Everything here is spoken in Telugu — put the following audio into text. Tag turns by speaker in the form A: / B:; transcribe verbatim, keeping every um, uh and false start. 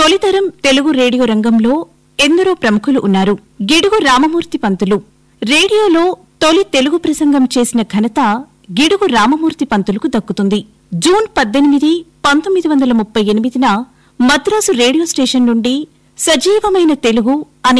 A: తొలితరం తెలుగు రేడియో రంగంలో ఎందరో ప్రముఖులు ఉన్నారు. గిడుగు రామమూర్తి పంతులు రేడియోలో తొలి తెలుగు ప్రసంగం చేసిన ఘనత గిడుగు రామమూర్తి పంతులకు దక్కుతుంది. జూన్ పద్దెనిమిది పంతొమ్మిది వందల ముప్పై ఎనిమిదిన మద్రాసు రేడియో స్టేషన్ నుండి సజీవమైన తెలుగు అనే